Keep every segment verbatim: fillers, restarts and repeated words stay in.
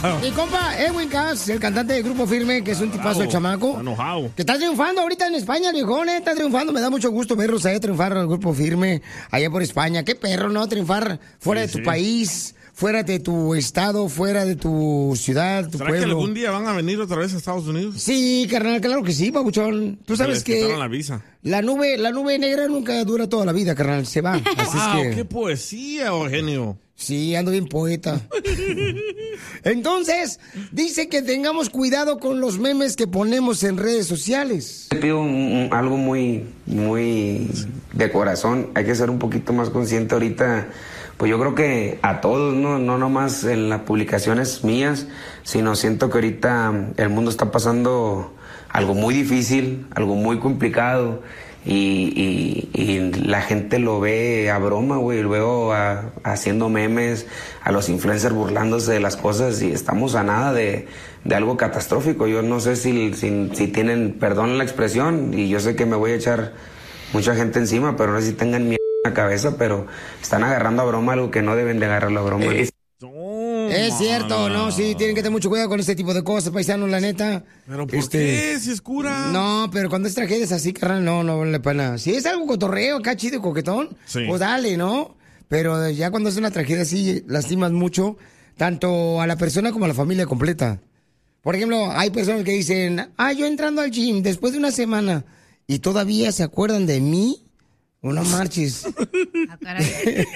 Mi compa Edwin Cass, el cantante del Grupo Firme, que es un tipazo de chamaco. Está enojado. Que está triunfando ahorita en España, el viejón, eh, está triunfando. Me da mucho gusto verlos allá triunfar al Grupo Firme, allá por España. Qué perro, ¿no? Triunfar fuera sí, de tu sí. país, fuera de tu estado, fuera de tu ciudad, tu ¿Será pueblo. que algún día van a venir otra vez a Estados Unidos? Sí, carnal, claro que sí, papuchón. Tú sabes les que quitaron la visa. La nube, la nube negra nunca dura toda la vida, carnal, se va. Así wow, es que... qué poesía, Eugenio. Sí, ando bien poeta. Entonces, dice que tengamos cuidado con los memes que ponemos en redes sociales. Te pido un, un, algo muy, muy de corazón. Hay que ser un poquito más consciente ahorita. Pues yo creo que a todos, no, no nomás en las publicaciones mías, sino siento que ahorita el mundo está pasando algo muy difícil, algo muy complicado. Y, y, y la gente lo ve a broma, güey, lo veo a, haciendo memes, a los influencers burlándose de las cosas y estamos a nada de, de algo catastrófico. Yo no sé si, si, si tienen, perdón la expresión, y yo sé que me voy a echar mucha gente encima, pero no sé si tengan miedo en la cabeza, pero están agarrando a broma algo que no deben de agarrarlo a broma. Eh, Es cierto, ¿no? Sí, tienen que tener mucho cuidado con este tipo de cosas, paisanos, la neta. ¿Pero por este... qué? Si es cura. No, pero cuando es tragedias así, carnal, no, no vale la pena. Si es algo cotorreo, acá chido, coquetón, sí. Pues dale, ¿no? Pero ya cuando es una tragedia así, lastimas mucho, tanto a la persona como a la familia completa. Por ejemplo, hay personas que dicen, ah, yo entrando al gym después de una semana, y todavía se acuerdan de mí, o no marches. Ah, caray.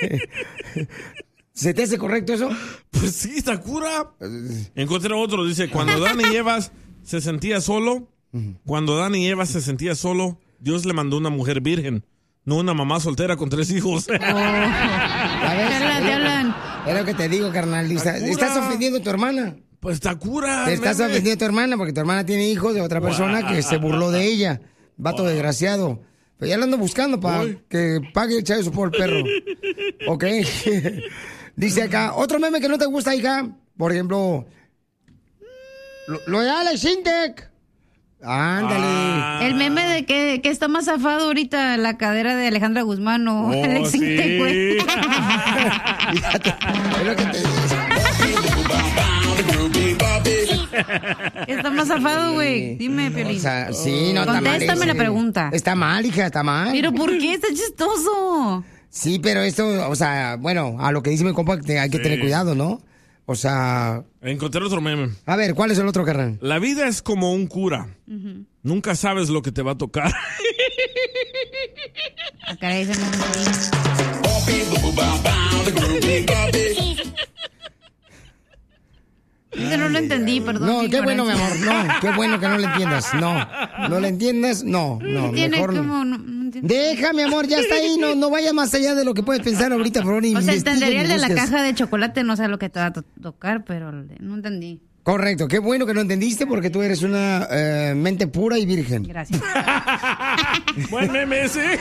¿Se te hace correcto eso? Pues sí, Sakura. Encontré otro, dice, cuando Dani Evas se sentía solo, cuando Dani Evas se sentía solo, Dios le mandó una mujer virgen, no una mamá soltera con tres hijos. Oh. A ver, te hablan, te hablan. Es lo que te digo, carnal. ¿Estás ofendiendo a tu hermana? Pues Sakura. Te estás meme. ofendiendo a tu hermana porque tu hermana tiene hijos de otra persona wow. que se burló de ella. Vato wow. desgraciado. Pero ya lo ando buscando para que pague el chavo por el perro. Ok. Dice acá, otro meme que no te gusta, hija. Por ejemplo, lo, lo de Alex Intec. Ándale. Ah. El meme de que, que está más zafado ahorita la cadera de Alejandra Guzmán o oh, Alex sí. Intec, güey. Fíjate, es lo que te Está más zafado, güey. Dime, Piolín. O sea, sí, no, está mal. Contéstame la pregunta. Está mal, hija, está mal. ¿Pero por qué? Está chistoso. Sí, pero esto, o sea, bueno, a lo que dice mi compa, hay que sí. tener cuidado, ¿no? O sea... Encontré otro meme. A ver, ¿cuál es el otro, carnal? La vida es como un cura. Uh-huh. Nunca sabes lo que te va a tocar. Ah, caray, ese no Ese no lo entendí, perdón. No, qué bueno, mi amor, no, qué bueno que no lo entiendas, no, no lo entiendas, no, no, mejor como, no. no, no Deja, mi amor, ya está ahí, no, no vaya más allá de lo que puedes pensar ahorita, por favor. O sea, entendería el de la caja de chocolate, no sé lo que te va a to- tocar, pero no entendí. Correcto, qué bueno que no entendiste porque tú eres una eh, mente pura y virgen. Gracias. Buen meme ese.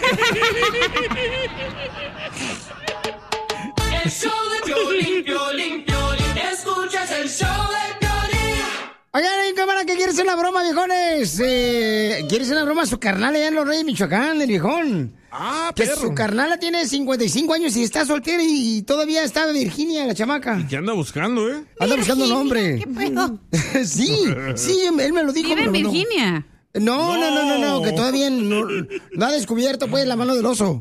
El show de Piolín, Piolín, Piolín, escuchas el show de Piolín. Oigan, hay cámara que quiere hacer una broma, viejones. Eh, quiere hacer una broma a su carnal allá en Los Reyes, Michoacán, el viejón. Ah, que perro. su carnala tiene cincuenta y cinco años y está soltera y, y todavía está Virginia, la chamaca. ¿Y qué anda buscando, eh? Anda buscando un hombre. ¿Qué pedo? sí, sí, él me lo dijo. ¿Vive en pero Virginia? No, no, no, no, no, que todavía no, no ha descubierto, pues, la mano del oso.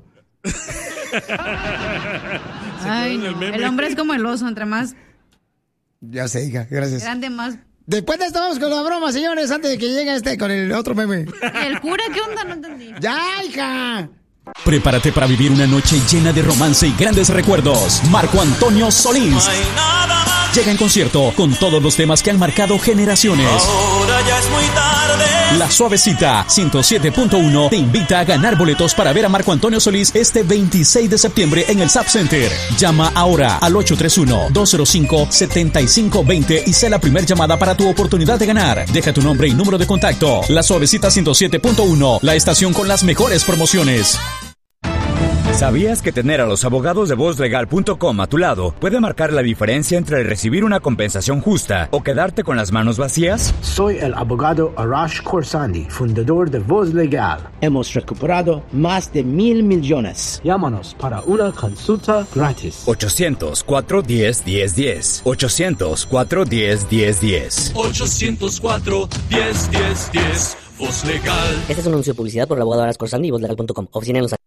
Ay, no. El hombre es como el oso, entre más Ya sé, hija, gracias. grande, más... Después de esto vamos con la broma, señores, antes de que llegue este con el otro meme. ¿El cura qué onda? No entendí. ¡Ya, hija! Prepárate para vivir una noche llena de romance y grandes recuerdos. Marco Antonio Solís No hay nada más. llega en concierto con todos los temas que han marcado generaciones. Ahora ya es muy tarde. La Suavecita ciento siete punto uno te invita a ganar boletos para ver a Marco Antonio Solís este veintiséis de septiembre en el Zap Center. Llama ahora al ocho tres uno, dos cero cinco, siete cinco dos cero y sé la primera llamada para tu oportunidad de ganar. Deja tu nombre y número de contacto. La Suavecita ciento siete punto uno, la estación con las mejores promociones. ¿Sabías que tener a los abogados de voz legal punto com a tu lado puede marcar la diferencia entre recibir una compensación justa o quedarte con las manos vacías? Soy el abogado Arash Khorsandi, fundador de Voz Legal. Hemos recuperado más de mil millones. Llámanos para una consulta gratis. ochocientos, cuatro uno cero, uno cero uno cero. ochocientos, cuatro uno cero, uno cero uno cero. ochocientos cuatro, uno cero uno cero. Voz Legal. Este es un anuncio de publicidad por el abogado Arash Khorsandi y voz legal punto com. Oficina en Los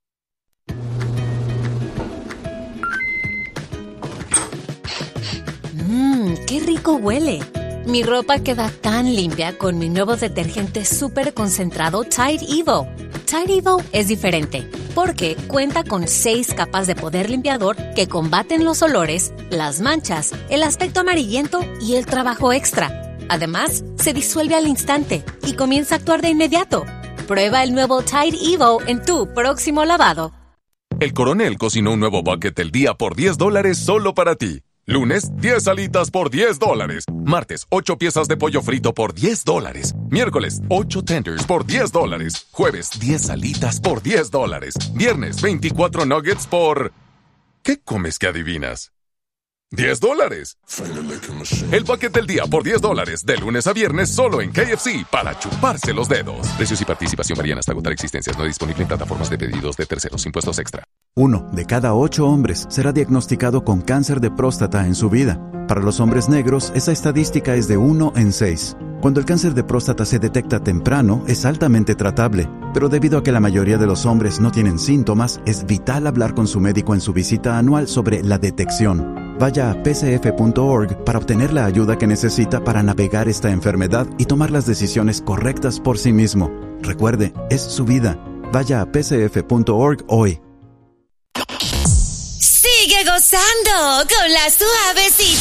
Mmm, qué rico huele. Mi ropa queda tan limpia con mi nuevo detergente súper concentrado Tide Evo. Tide Evo es diferente porque cuenta con seis capas de poder limpiador que combaten los olores, las manchas, el aspecto amarillento y el trabajo extra. Además, se disuelve al instante y comienza a actuar de inmediato. Prueba el nuevo Tide Evo en tu próximo lavado. El Coronel cocinó un nuevo bucket del día por diez dólares solo para ti. Lunes, diez alitas por diez dólares. Martes, ocho piezas de pollo frito por diez dólares. Miércoles, ocho tenders por diez dólares. Jueves, diez alitas por diez dólares. Viernes, veinticuatro nuggets por... ¿Qué comes que adivinas? diez dólares. El bucket del día por diez dólares. De lunes a viernes solo en K F C para chuparse los dedos. Precios y participación varían hasta agotar existencias. No disponible en plataformas de pedidos de terceros. Impuestos extra. Uno de cada ocho hombres será diagnosticado con cáncer de próstata en su vida. Para los hombres negros, esa estadística es de uno en seis. Cuando el cáncer de próstata se detecta temprano, es altamente tratable. Pero debido a que la mayoría de los hombres no tienen síntomas, es vital hablar con su médico en su visita anual sobre la detección. Vaya a p c f punto org para obtener la ayuda que necesita para navegar esta enfermedad y tomar las decisiones correctas por sí mismo. Recuerde, es su vida. Vaya a p c f punto org hoy. Sigue gozando con la suavecita.